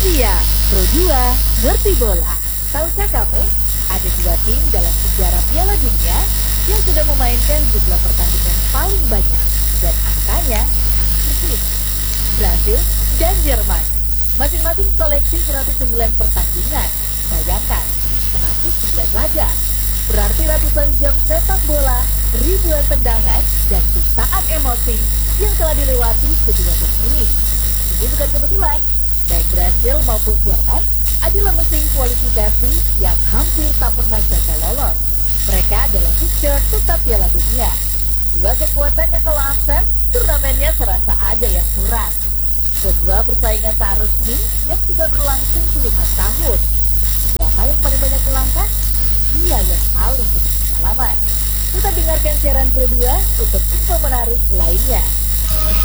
Iya, Pro 2 ngerti bola. Tahukah kamu, ada dua tim dalam sejarah Piala Dunia yang sudah memainkan jumlah pertandingan paling banyak dan angkanya sangat persis. Brasil dan Jerman. Masing-masing koleksi 109 pertandingan. Bayangkan, 109 laga. Berarti ratusan jam sepak bola, ribuan tendangan, dan jutaan emosi yang telah dilewati kedua tim ini. Ini bukan kebetulan. Baik Brasil maupun Jerman adalah mesin kualifikasi yang hampir tak pernah gagal lolos. Mereka adalah fixture tetap Piala Dunia. Dua kekuatan yang kalau absen, turnamennya serasa ada yang kurang. Sebuah persaingan tak resmi yang sudah berlangsung puluhan tahun. Siapa yang paling banyak melangkah? Dia yang paling punya pengalaman. Kita dengarkan siaran Pro 2 untuk info menarik lainnya.